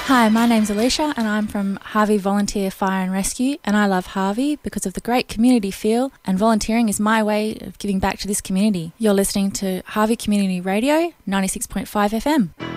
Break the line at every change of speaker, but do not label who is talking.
Hi, my name's Alicia and I'm from Harvey Volunteer Fire and Rescue, and I love Harvey because of the great community feel, and volunteering is my way of giving back to this community. You're listening to Harvey Community Radio, 96.5 FM.